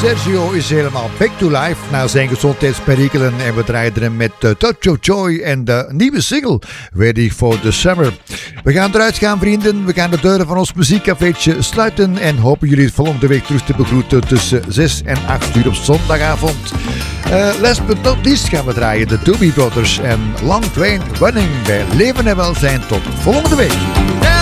Sergio is helemaal back to life na zijn gezondheidsperikelen en we draaien hem met Touch of Joy en de nieuwe single Ready for the Summer. We gaan eruit gaan, vrienden. We gaan de deuren van ons muziekcafeetje sluiten en hopen jullie het volgende week terug te begroeten tussen 6 en 8 uur op zondagavond. Last but not least gaan we draaien de Doobie Brothers en Long Train Running bij Leven en Welzijn. Tot volgende week.